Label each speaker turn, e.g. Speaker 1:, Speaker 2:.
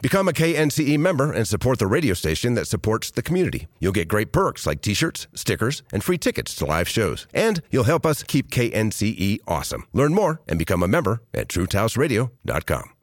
Speaker 1: Become a KNCE member and support the radio station that supports the community. You'll get great perks like t-shirts, stickers, and free tickets to live shows. And you'll help us keep KNCE awesome. Learn more and become a member at truthhouseradio.com.